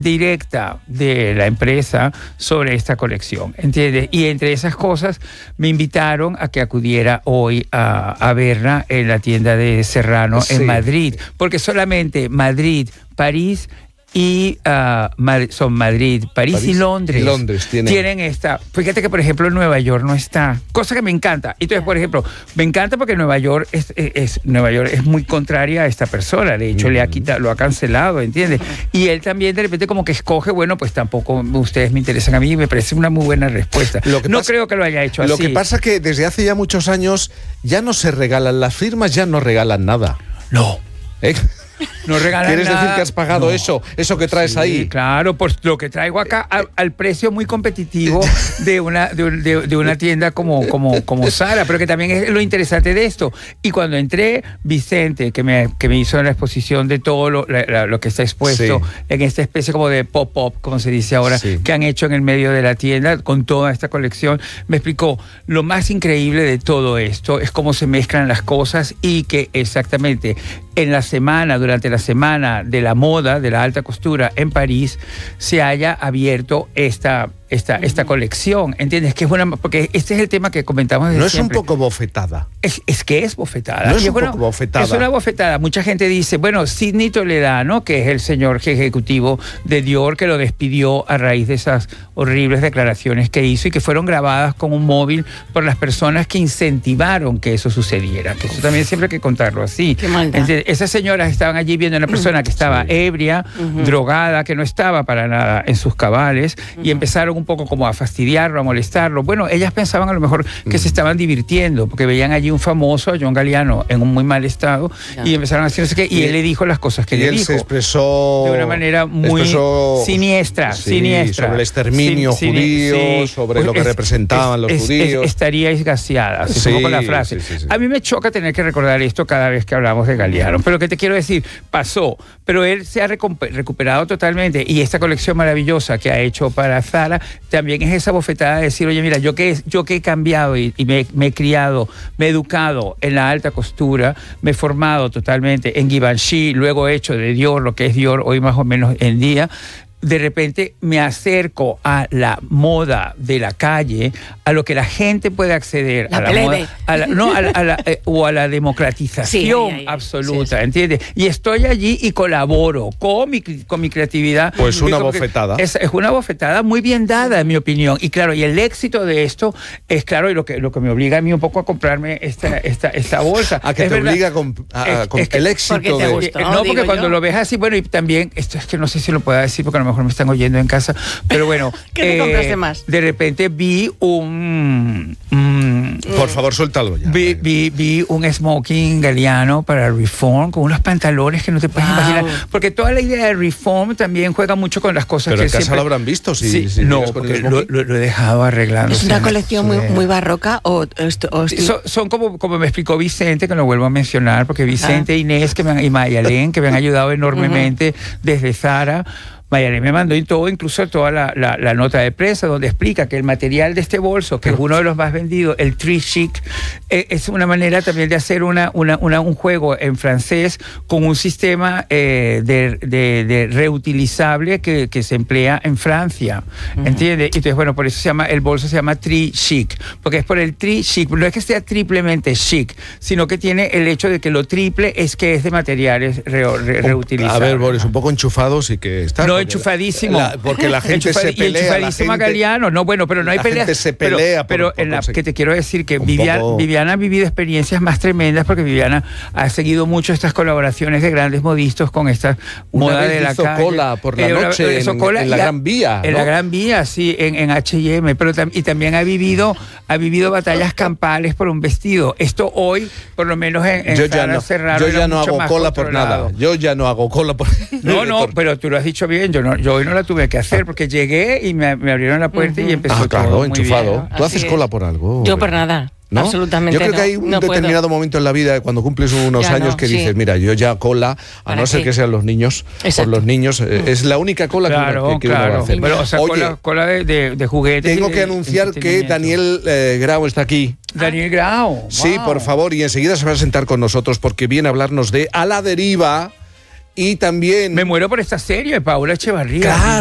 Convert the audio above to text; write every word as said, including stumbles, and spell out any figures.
directa de la empresa sobre esta colección, ¿entiendes? Y entre esas cosas me invitaron a que acudiera hoy a, a verla en la tienda de Serrano sí. en Madrid, porque solamente Madrid, París y uh, son Madrid, París, París y Londres, y Londres tienen. tienen esta. Fíjate que, por ejemplo, en Nueva York no está, cosa que me encanta. Entonces, por ejemplo, me encanta porque Nueva York es, es, es Nueva York es muy contraria a esta persona. De hecho, mm. le ha quitado, lo ha cancelado, ¿entiendes? Y él también de repente como que escoge, bueno, pues tampoco ustedes me interesan a mí, y me parece una muy buena respuesta. Lo que no pasa, creo que lo haya hecho lo así. Lo que pasa es que desde hace ya muchos años ya no se regalan las firmas, ya no regalan nada. No. ¿Eh? No regalan ¿Quieres nada? decir que has pagado No. eso, eso que traes Sí, ahí? Claro, pues lo que traigo acá a, al precio muy competitivo de una, de, de, de una tienda como, como, como Zara, pero que también es lo interesante de esto. Y cuando entré, Vicente, que me, que me hizo la exposición de todo lo, la, lo que está expuesto sí. en esta especie como de pop-up, como se dice ahora, sí. que han hecho en el medio de la tienda con toda esta colección, me explicó lo más increíble de todo esto es cómo se mezclan las cosas y que exactamente en la semana, durante la semana de la moda, de la alta costura en París, se haya abierto esta, esta, esta colección. ¿Entiendes? Que es una, porque este es el tema que comentamos desde ¿No es siempre. un poco bofetada? Es, es que es bofetada. No es y un bueno, poco bofetada. Es una bofetada. Mucha gente dice, bueno, Sidney Toledano, que es el señor ejecutivo de Dior, que lo despidió a raíz de esas horribles declaraciones que hizo y que fueron grabadas con un móvil por las personas que incentivaron que eso sucediera. Que eso también siempre hay que contarlo así. Qué maldad. Entonces, esas señoras estaban allí viendo a una persona que estaba sí. ebria, uh-huh. drogada, que no estaba para nada en sus cabales, uh-huh. y empezaron un poco como a fastidiarlo, a molestarlo. Bueno, ellas pensaban a lo mejor que uh-huh. se estaban divirtiendo, porque veían allí un famoso, a John Galliano, en un muy mal estado, yeah. y empezaron a decir no sé qué, y, y él le dijo las cosas que y le él dijo. se expresó... De una manera muy expresó, siniestra, sí, siniestra. Sobre el exterminio Sin, judío, sí, sobre pues lo que es, representaban es, los es, judíos. Es, estaríais gaseadas, sí, es un poco la frase. Sí, sí, sí. A mí me choca tener que recordar esto cada vez que hablamos de Galliano, pero que te quiero decir, pasó, pero él se ha recuperado totalmente, y esta colección maravillosa que ha hecho para Zara también es esa bofetada de decir, oye, mira, yo que, yo que he cambiado y, y me, me he criado, me he educado en la alta costura, me he formado totalmente en Givenchy, luego he hecho de Dior lo que es Dior hoy más o menos en día. De repente me acerco a la moda de la calle, a lo que la gente puede acceder, la a la moda, a la, no, a la, a la, eh, o a la democratización sí, ay, ay, absoluta, sí, sí. ¿entiendes? Y estoy allí y colaboro con mi, con mi creatividad. Pues una bofetada. Es, es una bofetada muy bien dada, en mi opinión. Y claro, y el éxito de esto es claro, y lo que, lo que me obliga a mí un poco a comprarme esta, esta, esta bolsa. A que es te verdad, obliga a, comp a, a es, es que, el éxito porque te de... gustó, no, porque cuando yo. lo ves así, bueno, y también, esto es que no sé si lo pueda decir porque a lo mejor me están oyendo en casa, pero bueno. ¿Qué te eh, compraste más? De repente vi un... un Por favor, suéltalo ya. Vi, vi, vi un smoking Galliano para Reform con unos pantalones que no te puedes wow. imaginar. Porque toda la idea de Reform también juega mucho con las cosas pero que en casa siempre... lo habrán visto. Si, sí, si no, porque lo, lo, lo he dejado arreglando. ¿Es una colección muy, muy barroca? o, o, o son, son como, como me explicó Vicente, que lo vuelvo a mencionar, porque Vicente, ah. Inés que me han, y Mayalén, que me han ayudado enormemente uh-huh. desde Zara. Mayalén me mandó y todo, incluso toda la, la, la nota de prensa donde explica que el material de este bolso, que es uno de los más vendidos, el Tree Chic, eh, es una manera también de hacer una, una, una, un juego en francés con un sistema eh, de, de, de reutilizable que, que se emplea en Francia, uh-huh. ¿entiendes? Entonces, bueno, por eso se llama, el bolso se llama Tree Chic, porque es por el Tree Chic, no es que sea triplemente chic, sino que tiene el hecho de que lo triple es que es de materiales re, re, reutilizables. A ver, Boris, un poco enchufado sí que está. No, enchufadísimo. La, porque la gente Enchufad, se pelea. Y enchufadísimo a Galliano. No, bueno, pero no hay la peleas. Gente se pelea. Pero, por, pero en por la que te quiero decir que Viviana, poco... Viviana ha vivido experiencias más tremendas porque Viviana ha seguido mucho estas colaboraciones de grandes modistas con esta una moda vez de la hizo calle. cola por la eh, noche una, en, cola en la a, Gran Vía. En ¿no? la Gran Vía, sí, en, en H y M. Pero tam, y también ha vivido, ha vivido batallas campales por un vestido. Esto hoy, por lo menos en, en yo ya no, Serrano, yo ya no hago cola por nada. Yo ya no hago cola por No, no, pero tú lo has dicho bien. Yo, no, yo hoy no la tuve que hacer porque llegué y me, me abrieron la puerta uh-huh. y empezó ah, claro, todo enchufado. muy bien. ¿Tú haces Así cola es. por algo? Yo por nada. ¿No? Absolutamente. Yo creo no, que hay un no determinado puedo. momento en la vida, cuando cumples unos ya años, no, que sí. dices, mira, yo ya cola, a no ser qué? que sean los niños, Exacto. por los niños, eh, es la única cola claro, que, uno, que, que claro. uno va a hacer. Pero, o sea, Oye, cola, cola de, de, de juguetes. Tengo de, que anunciar de que Daniel eh, Grau está aquí. Daniel Grau. Sí, wow. por favor, y enseguida se va a sentar con nosotros porque viene a hablarnos de A la Deriva, y también... Me muero por esta serie de Paula Echevarría. Claro.